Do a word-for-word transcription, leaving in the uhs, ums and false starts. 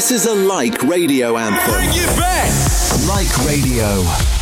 This is a Like Radio anthem. Bring it back! Like Radio.